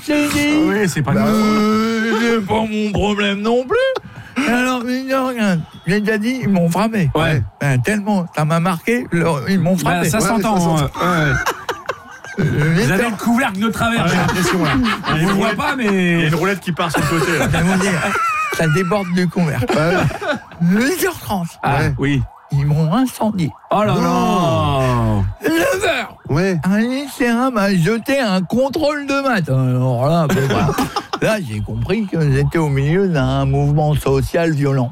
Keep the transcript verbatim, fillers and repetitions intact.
t'ai dit. Oui, c'est pas bah, grave. euh, c'est pas mon problème non plus. Alors, mais non, regarde, j'ai déjà dit, ils m'ont frappé. Ouais. Ben, tellement, ça m'a marqué, leur- ils m'ont frappé. Bah, ça Ouais, s'entend. ça hein. Ouais. Euh, Vous avez le couvercle de travers, j'ai l'impression. Là. On ne voit pas, Il y a mais. une roulette qui part sur le côté. Là. Ça veut dire, ça déborde du couvercle. huit heures trente, Ah, Ouais. oui. ils m'ont incendié. Oh là là. neuf heures, Ouais. un lycéen m'a jeté un contrôle de maths. Alors là, ben, voilà. Là, j'ai compris que j'étais au milieu d'un mouvement social violent.